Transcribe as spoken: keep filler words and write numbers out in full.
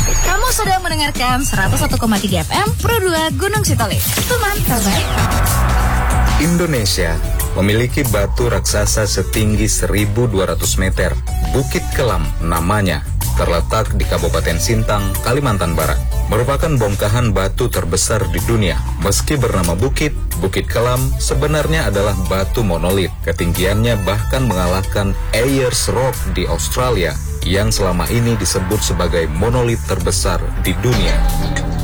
Kamu sedang mendengarkan seratus satu koma tiga F M Pro dua Gunung Sitoli. Teman terbaik. Indonesia memiliki batu raksasa setinggi seribu dua ratus meter. Bukit Kelam namanya, terletak di Kabupaten Sintang, Kalimantan Barat. Merupakan bongkahan batu terbesar di dunia. Meski bernama bukit, Bukit Kelam sebenarnya adalah batu monolit. Ketinggiannya bahkan mengalahkan Ayers Rock di Australia, yang selama ini disebut sebagai monolit terbesar di dunia.